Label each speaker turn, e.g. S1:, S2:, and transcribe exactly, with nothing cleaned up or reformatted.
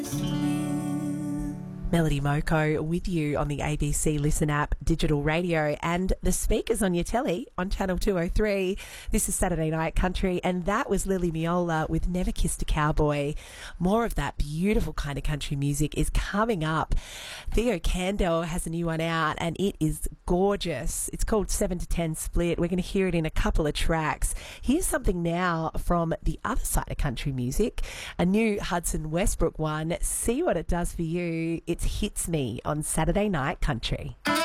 S1: Melody Moko with you on the A B C Listen app, digital radio, and the speakers on your telly on Channel two oh three. This is Saturday Night Country, and that was Lily Miola with Never Kissed a Cowboy. More of that beautiful kind of country music is coming up. Theo Kandel has a new one out, and it is gorgeous. It's called seven to ten Split. We're going to hear it in a couple of tracks. Here's something now from the other side of country music, a new Hudson Westbrook one. See what it does for you. It hits me on Saturday Night Country.